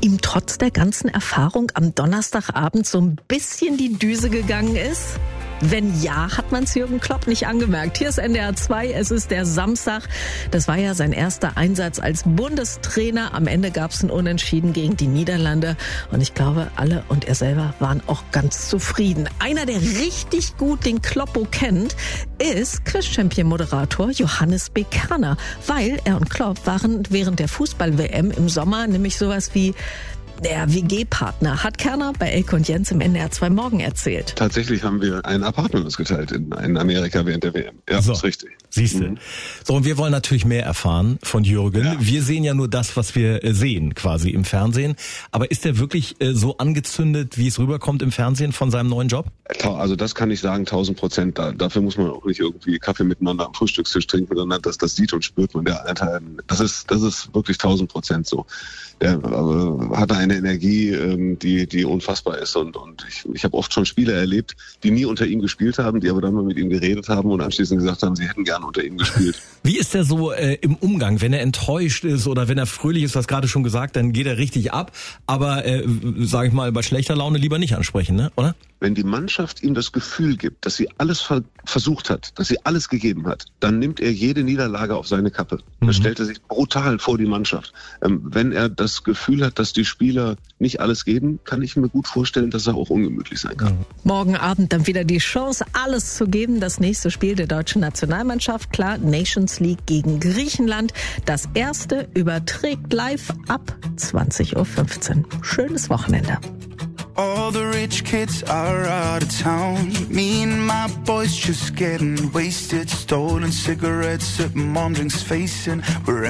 ihm trotz der ganzen Erfahrung am Donnerstagabend so ein bisschen die Düse gegangen ist? Wenn ja, hat man es Jürgen Klopp nicht angemerkt. Hier ist NDR 2, es ist der Samstag. Das war ja sein erster Einsatz als Bundestrainer. Am Ende gab es ein Unentschieden gegen die Niederlande. Und ich glaube, alle und er selber waren auch ganz zufrieden. Einer, der richtig gut den Kloppo kennt, ist Quiz-Champion-Moderator Johannes B. Kerner. Weil er und Klopp waren während der Fußball-WM im Sommer nämlich sowas wie der WG-Partner, hat Kerner bei Elke und Jens im NDR 2 Morgen erzählt. Tatsächlich haben wir ein Apartment uns geteilt in Amerika während der WM. Ja, so, das ist richtig. Siehst du. So, und wir wollen natürlich mehr erfahren von Jürgen. Ja. Wir sehen ja nur das, was wir sehen quasi im Fernsehen. Aber ist der wirklich so angezündet, wie es rüberkommt im Fernsehen von seinem neuen Job? Also das kann ich sagen, 1000%. Dafür muss man auch nicht irgendwie Kaffee miteinander am Frühstückstisch trinken, sondern das sieht und spürt man. Das ist wirklich 1000% so. Der hat eine Energie, die unfassbar ist. Und ich habe oft schon Spieler erlebt, die nie unter ihm gespielt haben, die aber dann mal mit ihm geredet haben und anschließend gesagt haben, sie hätten gerne unter ihm gespielt. Wie ist der so im Umgang, wenn er enttäuscht ist oder wenn er fröhlich ist, was gerade schon gesagt, dann geht er richtig ab. Aber, sage ich mal, bei schlechter Laune lieber nicht ansprechen, ne? Oder? Wenn die Mannschaft ihm das Gefühl gibt, dass sie alles versucht hat, dass sie alles gegeben hat, dann nimmt er jede Niederlage auf seine Kappe. Dann stellt er sich brutal vor die Mannschaft. Wenn er das Gefühl hat, dass die Spieler nicht alles geben, kann ich mir gut vorstellen, dass er auch ungemütlich sein kann. Morgen Abend dann wieder die Chance, alles zu geben. Das nächste Spiel der deutschen Nationalmannschaft, klar, Nations League gegen Griechenland. Das erste überträgt live ab 20:15 Uhr. Schönes Wochenende. All the rich kids are out of town. Me and my boys just getting wasted. Stolen cigarettes at mom drinks facing. We're